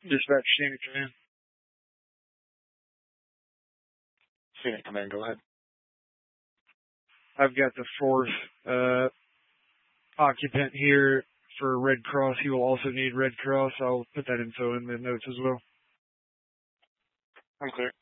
Dispatch Scenic Command. Scenic Command, go ahead. I've got the fourth occupant here for Red Cross. He will also need Red Cross. I'll put that info in the notes as well. I'm clear.